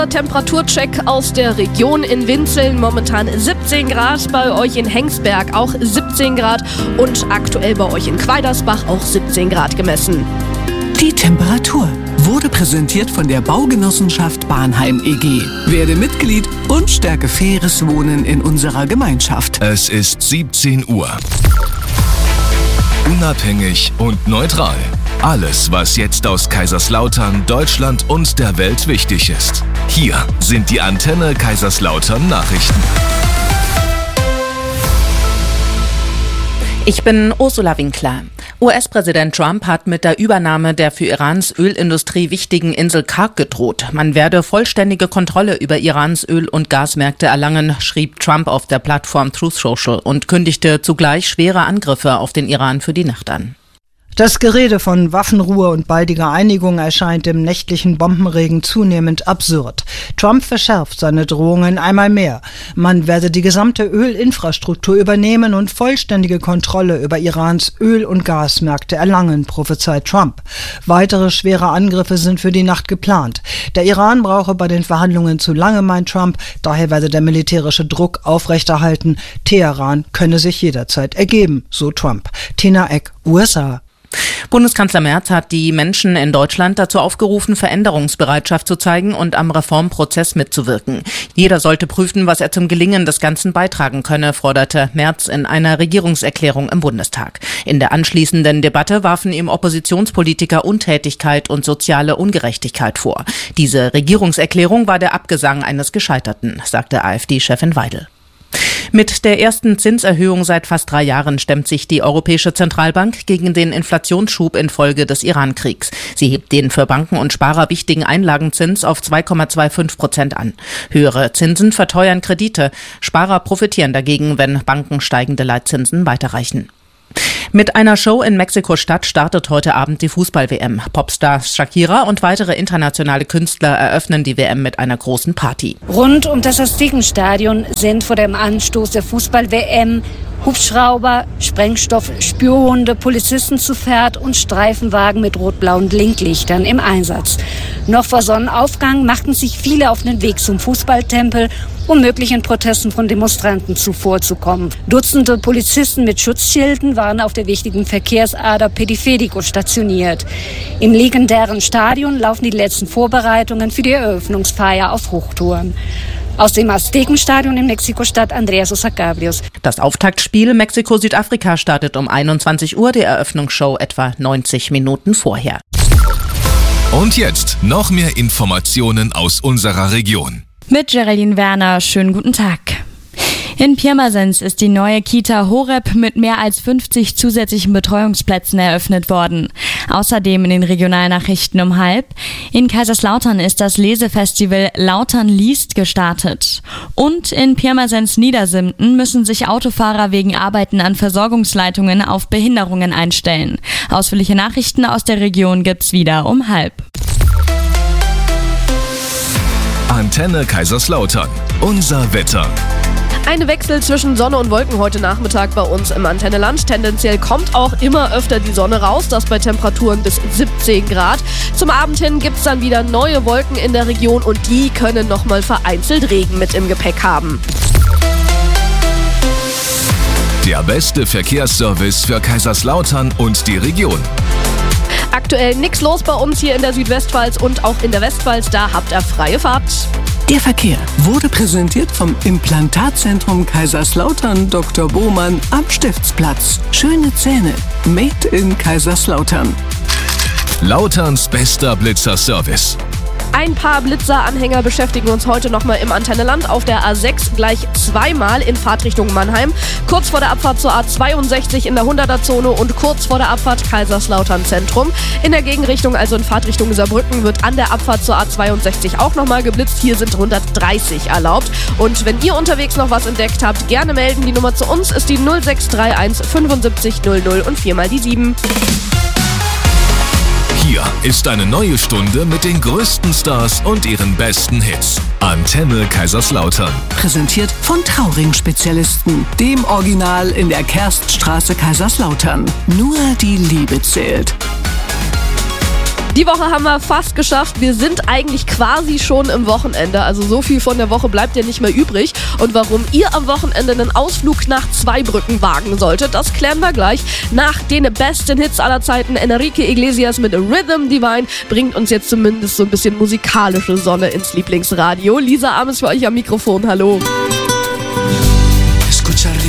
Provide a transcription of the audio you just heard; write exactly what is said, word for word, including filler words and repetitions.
Temperaturcheck aus der Region. In Winzeln momentan siebzehn Grad, bei euch in Hengsberg auch siebzehn Grad und aktuell bei euch in Quaidersbach auch siebzehn Grad gemessen. Die Temperatur wurde präsentiert von der Baugenossenschaft Bahnheim E G. Werde Mitglied und stärke faires Wohnen in unserer Gemeinschaft. Es ist siebzehn Uhr. Unabhängig und neutral. Alles, was jetzt aus Kaiserslautern, Deutschland und der Welt wichtig ist. Hier sind die Antenne Kaiserslautern Nachrichten. Ich bin Ursula Winkler. U S-Präsident Trump hat mit der Übernahme der für Irans Ölindustrie wichtigen Insel Karg gedroht. Man werde vollständige Kontrolle über Irans Öl- und Gasmärkte erlangen, schrieb Trump auf der Plattform Truth Social und kündigte zugleich schwere Angriffe auf den Iran für die Nacht an. Das Gerede von Waffenruhe und baldiger Einigung erscheint im nächtlichen Bombenregen zunehmend absurd. Trump verschärft seine Drohungen einmal mehr. Man werde die gesamte Ölinfrastruktur übernehmen und vollständige Kontrolle über Irans Öl- und Gasmärkte erlangen, prophezeit Trump. Weitere schwere Angriffe sind für die Nacht geplant. Der Iran brauche bei den Verhandlungen zu lange, meint Trump. Daher werde der militärische Druck aufrechterhalten. Teheran könne sich jederzeit ergeben, so Trump. Tina Eck, U S A. Bundeskanzler Merz hat die Menschen in Deutschland dazu aufgerufen, Veränderungsbereitschaft zu zeigen und am Reformprozess mitzuwirken. Jeder sollte prüfen, was er zum Gelingen des Ganzen beitragen könne, forderte Merz in einer Regierungserklärung im Bundestag. In der anschließenden Debatte warfen ihm Oppositionspolitiker Untätigkeit und soziale Ungerechtigkeit vor. Diese Regierungserklärung war der Abgesang eines Gescheiterten, sagte AfD-Chefin Weidel. Mit der ersten Zinserhöhung seit fast drei Jahren stemmt sich die Europäische Zentralbank gegen den Inflationsschub infolge des Iran-Kriegs. Sie hebt den für Banken und Sparer wichtigen Einlagenzins auf zwei Komma fünfundzwanzig Prozent an. Höhere Zinsen verteuern Kredite. Sparer profitieren dagegen, wenn Banken steigende Leitzinsen weiterreichen. Mit einer Show in Mexiko-Stadt startet heute Abend die Fußball-W M. Popstars Shakira und weitere internationale Künstler eröffnen die W M mit einer großen Party. Rund um das Aztekenstadion sind vor dem Anstoß der Fußball-W M Hubschrauber, Sprengstoff, Spürhunde, Polizisten zu Pferd und Streifenwagen mit rot-blauen Blinklichtern im Einsatz. Noch vor Sonnenaufgang machten sich viele auf den Weg zum Fußballtempel, um möglichen Protesten von Demonstranten zuvorzukommen. Dutzende Polizisten mit Schutzschilden waren auf der wichtigen Verkehrsader Periférico stationiert. Im legendären Stadion laufen die letzten Vorbereitungen für die Eröffnungsfeier auf Hochtouren. Aus dem Aztekenstadion in Mexiko-Stadt, Andreas Osacabrios. Das Auftaktspiel Mexiko-Südafrika startet um einundzwanzig Uhr, die Eröffnungsshow etwa neunzig Minuten vorher. Und jetzt noch mehr Informationen aus unserer Region. Mit Geraldine Werner, schönen guten Tag. In Pirmasens ist die neue Kita Horeb mit mehr als fünfzig zusätzlichen Betreuungsplätzen eröffnet worden. Außerdem in den Regionalnachrichten um halb. In Kaiserslautern ist das Lesefestival Lautern liest gestartet. Und in Pirmasens Niedersimten müssen sich Autofahrer wegen Arbeiten an Versorgungsleitungen auf Behinderungen einstellen. Ausführliche Nachrichten aus der Region gibt's wieder um halb. Antenne Kaiserslautern. Unser Wetter. Ein Wechsel zwischen Sonne und Wolken heute Nachmittag bei uns im Antenneland. Tendenziell kommt auch immer öfter die Sonne raus, das bei Temperaturen bis siebzehn Grad. Zum Abend hin gibt es dann wieder neue Wolken in der Region und die können nochmal vereinzelt Regen mit im Gepäck haben. Der beste Verkehrsservice für Kaiserslautern und die Region. Aktuell nichts los bei uns hier in der Südwestpfalz und auch in der Westpfalz, da habt ihr freie Fahrt. Der Verkehr wurde präsentiert vom Implantatzentrum Kaiserslautern Doktor Bohmann am Stiftsplatz. Schöne Zähne, made in Kaiserslautern. Lauterns bester Blitzer-Service. Ein paar Blitzer-Anhänger beschäftigen uns heute nochmal im Antenneland auf der A sechs gleich zweimal in Fahrtrichtung Mannheim. Kurz vor der Abfahrt zur A zweiundsechzig in der hunderter-Zone und kurz vor der Abfahrt Kaiserslautern Zentrum. In der Gegenrichtung, also in Fahrtrichtung Saarbrücken, wird an der Abfahrt zur A zweiundsechzig auch nochmal geblitzt. Hier sind hundertdreißig erlaubt. Und wenn ihr unterwegs noch was entdeckt habt, gerne melden. Die Nummer zu uns ist die null sechs drei eins fünfundsiebzig null null und viermal die sieben. Hier ist eine neue Stunde mit den größten Stars und ihren besten Hits. Antenne Kaiserslautern. Präsentiert von Trauring-Spezialisten, dem Original in der Kerststraße Kaiserslautern. Nur die Liebe zählt. Die Woche haben wir fast geschafft. Wir sind eigentlich quasi schon im Wochenende. Also so viel von der Woche bleibt ja nicht mehr übrig. Und warum ihr am Wochenende einen Ausflug nach Zweibrücken wagen solltet, das klären wir gleich. Nach den besten Hits aller Zeiten, Enrique Iglesias mit Rhythm Divine, bringt uns jetzt zumindest so ein bisschen musikalische Sonne ins Lieblingsradio. Lisa Ames für euch am Mikrofon. Hallo. Escucha